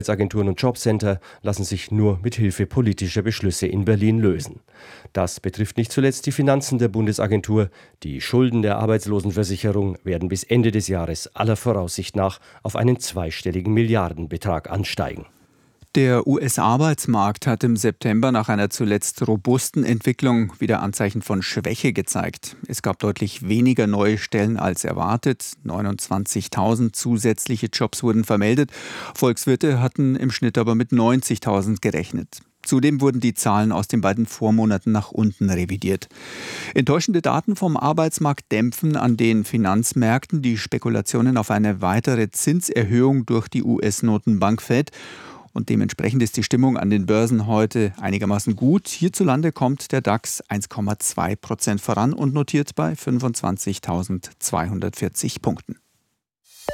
Agenturen und Jobcenter lassen sich nur mit Hilfe politischer Beschlüsse in Berlin lösen. Das betrifft nicht zuletzt die Finanzen der Bundesagentur. Die Schulden der Arbeitslosenversicherung werden bis Ende des Jahres aller Voraussicht nach auf einen zweistelligen Milliardenbetrag ansteigen. Der US-Arbeitsmarkt hat im September nach einer zuletzt robusten Entwicklung wieder Anzeichen von Schwäche gezeigt. Es gab deutlich weniger neue Stellen als erwartet. 29.000 zusätzliche Jobs wurden vermeldet. Volkswirte hatten im Schnitt aber mit 90.000 gerechnet. Zudem wurden die Zahlen aus den beiden Vormonaten nach unten revidiert. Enttäuschende Daten vom Arbeitsmarkt dämpfen an den Finanzmärkten die Spekulationen auf eine weitere Zinserhöhung durch die US-Notenbank Fed. Und dementsprechend ist die Stimmung an den Börsen heute einigermaßen gut. Hierzulande kommt der DAX 1,2% voran und notiert bei 25.240 Punkten.